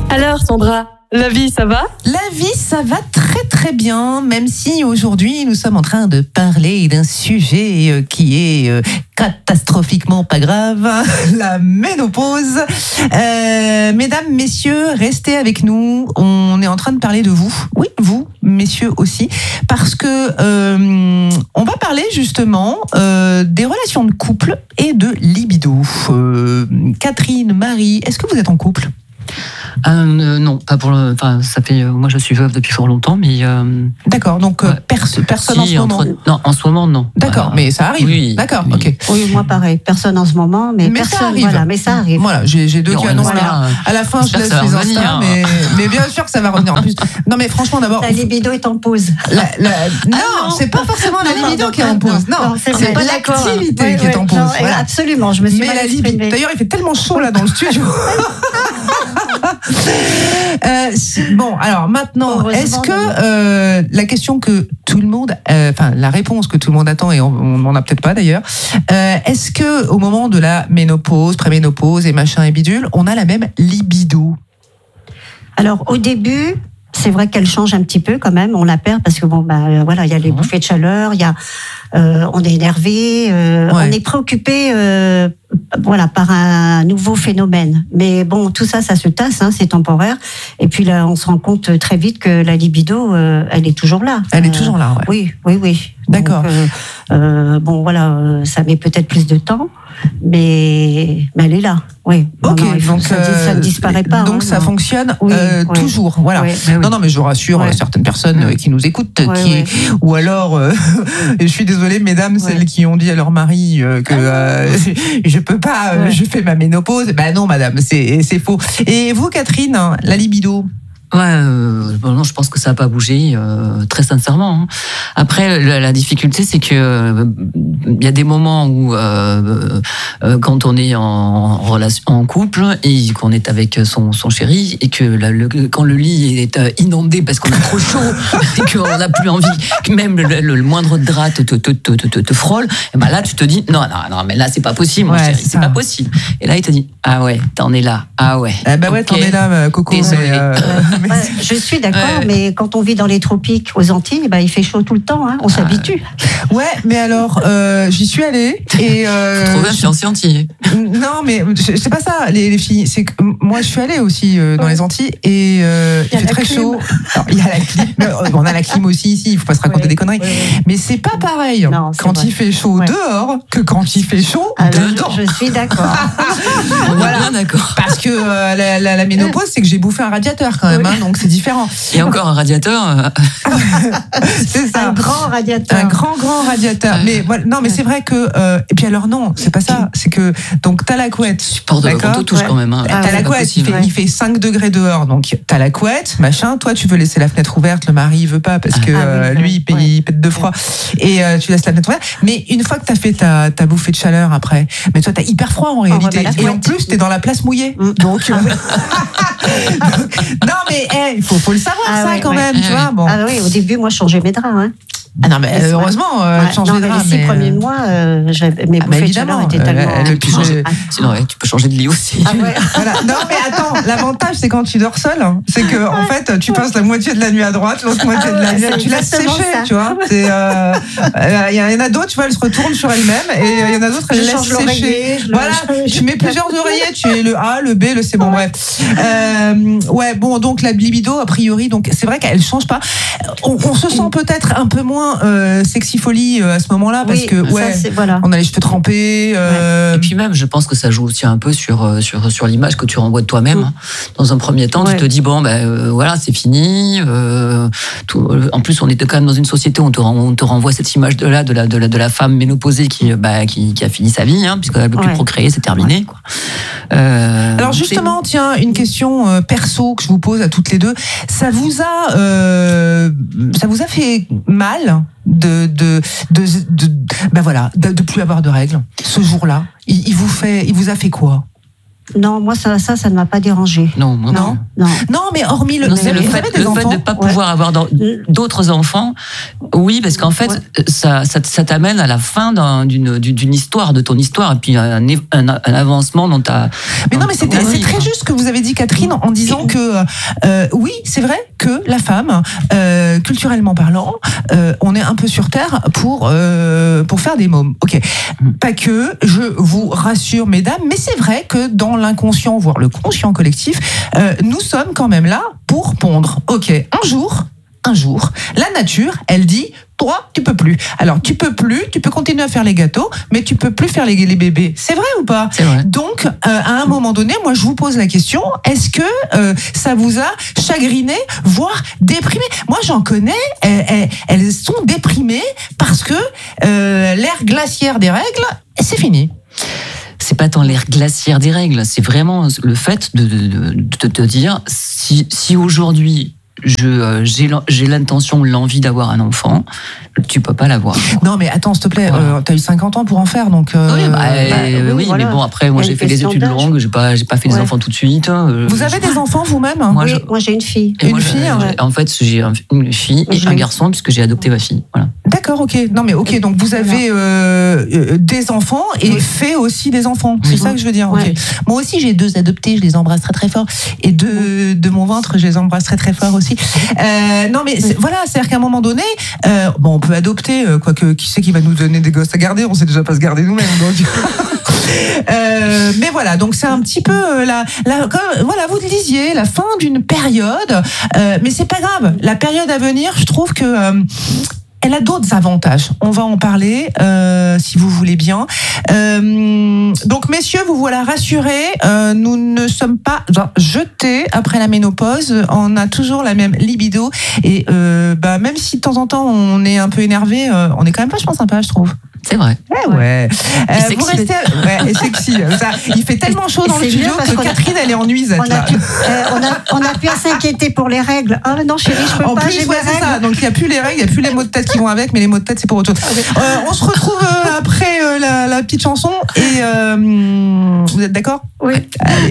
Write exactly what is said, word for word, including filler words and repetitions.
Alors Sandra, la vie ça va ? La vie ça va très très bien, même si aujourd'hui nous sommes en train de parler d'un sujet qui est catastrophiquement pas grave, la ménopause. Euh, mesdames, messieurs, restez avec nous, on est en train de parler de vous, oui vous, messieurs aussi, parce que euh, on va parler justement euh, des relations de couple et de libido. Euh, Catherine, Marie, est-ce que vous êtes en couple ? Euh, non, pas pour le. Enfin, ça fait. Euh, moi, je suis veuve depuis fort longtemps, mais. Euh, D'accord, donc ouais. pers- personne si, en ce moment. entre, non, en ce moment, non. D'accord, euh, mais ça arrive. Oui, D'accord, oui. ok. Oui, moi pareil, personne en ce moment, mais, mais personne. Ça arrive. Voilà, mais ça arrive. Voilà, j'ai, j'ai deux non, canons voilà. là. À la fin, je laisse les Insta, mais, mais bien sûr que ça va revenir. En plus, non, mais franchement, d'abord. La libido est en pause. La, la, non, ah non, c'est pas forcément la libido non, qui est en pause. Non, non c'est, c'est pas l'activité ouais, qui ouais, est en pause. Non, voilà. Absolument, je me suis mais mal la libido. D'ailleurs, il fait tellement chaud là dans le studio. euh, bon, alors maintenant, est-ce que euh, la question que tout le monde, enfin euh, la réponse que tout le monde attend et on n'en a peut-être pas d'ailleurs, euh, est-ce que au moment de la ménopause, préménopause et machin et bidule, on a la même libido ? Alors au début, c'est vrai qu'elle change un petit peu quand même, on la perd parce que bon bah voilà, il y a les bouffées de chaleur, il y a euh, on est énervé, euh, ouais. on est préoccupé euh, voilà par un nouveau phénomène. Mais bon, tout ça ça se tasse, hein, c'est temporaire et puis là on se rend compte très vite que la libido euh, elle est toujours là. Elle est euh, toujours là, ouais. Oui, oui oui. D'accord. Donc, euh, euh, bon voilà, ça met peut-être plus de temps. Mais, mais elle est là, oui. Ok, non, non, donc ça, euh, ça ne disparaît pas. Donc hein, ça non. fonctionne oui, euh, oui. toujours, voilà. Oui. Non, non, mais je vous rassure oui. certaines personnes oui. qui nous écoutent, oui, qui, oui. ou alors, euh, je suis désolée, mesdames, oui. celles qui ont dit à leur mari euh, que euh, je peux pas, euh, oui. je fais ma ménopause. Ben non, madame, c'est c'est faux. Et vous, Catherine, la libido? Ouais, euh, bon, non, je pense que ça n'a pas bougé, euh, très sincèrement. Hein. Après, la, la difficulté, c'est que il euh, y a des moments où, euh, euh, quand on est en, en relation, en couple et qu'on est avec son, son chéri et que la, le, quand le lit est inondé parce qu'on a trop chaud et qu'on n'a plus envie, que même le, le, le moindre drap te, te, te, te, te, te frôle, et ben là, tu te dis non, non, non, mais là, c'est pas possible, ouais, mon chéri, c'est, c'est pas possible. Et là, il te dit ah ouais, t'en es là, ah ouais. Ah bah ouais, okay. T'en es là, Coco. Désolé. Mais euh... Ouais, je suis d'accord, ouais. mais quand on vit dans les tropiques aux Antilles, bah, il fait chaud tout le temps, hein, on s'habitue. Ouais, mais alors, euh, j'y suis allée et... Euh, Faut trouver un fiancé antillais. Non, mais c'est pas ça, les, les filles. C'est que moi, je suis allée aussi euh, dans ouais. les Antilles et euh, il, il fait très clim. chaud. Alors, il y a la clim. On a la clim aussi ici, il faut pas se raconter ouais, des conneries. Ouais. Mais c'est pas pareil non, c'est quand vrai. il fait chaud ouais. dehors que quand il fait chaud ah, dedans. Je, je suis d'accord. On voilà. est bien d'accord. Parce que euh, la, la, la ménopause, c'est que j'ai bouffé un radiateur quand même, oui. hein, donc c'est différent. Et encore un radiateur. C'est ça. Un grand radiateur. Un grand, grand radiateur. Ouais. Mais voilà, non, mais c'est vrai que. Euh, et puis alors, non, c'est pas ça. C'est que. Donc, t'as la couette. Support de quand on touche ouais. quand même. Hein. T'as ah, la couette, il fait, ouais. il fait cinq degrés dehors. Donc, t'as la couette, machin. Toi, tu veux laisser la fenêtre ouverte. Le mari, il veut pas parce que ah, euh, oui, lui, il, ouais. il pète de froid. Ouais. Et euh, tu laisses la fenêtre ouverte. Mais une fois que t'as fait ta, ta bouffée de chaleur après, mais toi, t'as hyper froid en réalité. Et en plus, t'es dans la place mouillée. Mm. Donc. donc, non, mais il hey, faut, faut le savoir, ah, ça, ouais, quand ouais. même. Tu vois, bon. Ah oui, au début, moi, je changeais mes draps. Hein. Ah non, mais euh, heureusement, euh, ouais, changer non, de drap. Les six mais... premiers mois, euh, mes bouffées ah, de chaleur étaient tellement... Euh, tu, changer... ah. Sinon, ouais, tu peux changer de lit aussi. Ah ouais. Voilà. Non, mais attends, l'avantage, c'est quand tu dors seul, hein, c'est que ouais. en fait, tu passes la moitié de la nuit à droite, l'autre moitié ah, de la nuit à... Tu laisses sécher, ça. Tu vois. Il euh, y, y en a d'autres, tu vois, elles se retournent sur elles-mêmes, et il y en a d'autres, elles laissent sécher. Voilà, tu mets plusieurs oreillers, tu es le A, le B, le C, bon, bref. Euh, ouais, bon, donc la libido, a priori, donc c'est vrai qu'elle change pas. On, on se sent peut-être un peu moins euh, sexy folie euh, à ce moment-là parce oui, que ouais, ça, voilà. on a les cheveux trempés. Euh... Ouais. Et puis même, je pense que ça joue aussi un peu sur sur sur l'image que tu renvoies de toi-même. Mmh. Dans un premier temps, ouais. tu te dis bon ben euh, voilà, c'est fini. Euh, tout, en plus, on était quand même dans une société où on te, on te renvoie cette image de là de la de la de la femme ménopausée qui bah qui, qui a fini sa vie, hein, puisqu'elle ne peut plus ouais. procréer, c'est terminé. Ouais. Quoi. Euh, Alors justement, c'est... tiens, une question euh, perso que je vous pose à toutes les deux. Ça vous a euh, ça vous a fait mal de de de, de, de ben voilà de, de plus avoir de règles ce jour-là? Il, il vous fait il vous a fait quoi? Non, moi ça, ça, ça ne m'a pas dérangé. Non, moi Non. Non. Non, mais hormis le, non, c'est le vous fait, avez des le fait enfants de ne pas Ouais. pouvoir avoir dans- d'autres enfants. Oui, parce qu'en fait, Ouais. ça, ça, ça t'amène à la fin d'un- d'une, d'une histoire, de ton histoire, et puis un, un, un avancement dans ta. Mais dans non, mais c'est, ta c'est vie, très quoi. juste ce que vous avez dit, Catherine, en disant que euh, oui, c'est vrai que la femme, euh, culturellement parlant, euh, on est un peu sur terre pour euh, pour faire des mômes. Ok, pas que. Je vous rassure, mesdames, mais c'est vrai que dans l'inconscient, voire le conscient collectif, euh, nous sommes quand même là pour pondre. Ok, un jour. Un jour, la nature, elle dit, toi, tu peux plus. Alors, tu peux plus, tu peux continuer à faire les gâteaux, mais tu peux plus faire les, les bébés. C'est vrai ou pas ? C'est vrai. Donc, euh, à un moment donné, moi, je vous pose la question, est-ce que euh, ça vous a chagriné, voire déprimé ? Moi, j'en connais, elles, elles, elles sont déprimées parce que euh, l'ère glaciaire des règles, c'est fini. C'est pas tant l'air glaciaire des règles, c'est vraiment le fait de, de, de, de te dire si, si aujourd'hui je, euh, j'ai, j'ai l'intention, l'envie d'avoir un enfant, tu peux pas l'avoir. Non, mais attends, s'il te plaît, Voilà. euh, t'as eu cinquante ans pour en faire, donc... euh, Oui, bah, bah, euh, oui, oui, voilà. mais bon, après, moi Il y a j'ai une fait des question études d'âge. longues, j'ai pas, j'ai pas fait des Ouais. enfants tout de suite. euh, Vous avez des enfants vous-même ? Moi, Oui, je- moi j'ai une fille. Et Une moi, je- fille, hein, j'ai- En fait, j'ai un- une fille et Je un l'ai. garçon, puisque j'ai adopté ma fille. Voilà. D'accord, ok. Non, mais ok, donc vous avez euh, euh, des enfants et Oui. fait aussi des enfants. C'est Oui. ça que je veux dire. Ouais. Ok. Moi aussi, j'ai deux adoptés, je les embrasse très très fort. Et deux de mon ventre, je les embrasse très très fort aussi. Euh, non, mais c'est- voilà, c'est-à-dire qu'à un moment donné, euh, bon, on peut adopter, euh, quoique qui sait qui va nous donner des gosses à garder, on sait déjà pas se garder nous-mêmes. Donc. Euh, mais voilà, donc c'est un petit peu euh, la, la, comme, voilà, vous le disiez, la fin d'une période. Euh, mais c'est pas grave. La période à venir, je trouve que euh, elle a d'autres avantages. On va en parler, euh, si vous voulez bien. Euh, donc, messieurs, vous voilà rassurés. Euh, nous ne sommes pas genre, jetés après la ménopause. On a toujours la même libido. Et euh, bah, même si de temps en temps on est un peu énervé, euh, on est quand même vachement sympa, je trouve. C'est vrai. Eh ouais. Euh, Et vous sexy. restez, ouais, et sexy. Ça, il fait tellement chaud Et dans le c'est studio bien parce que qu'on a- Catherine, elle est en nuisette. On a, Là. pu, euh, on, a, on a pu s'inquiéter pour les règles. Ah non chérie, je peux En pas, plus, j'ai ouais, mes c'est règles. ça. Donc, il n'y a plus les règles, il n'y a plus les mots de tête qui vont avec, mais les mots de tête, c'est pour autre chose. Euh, on se retrouve euh, après euh, la, la petite chanson. Et euh, vous êtes d'accord ? Oui. Allez.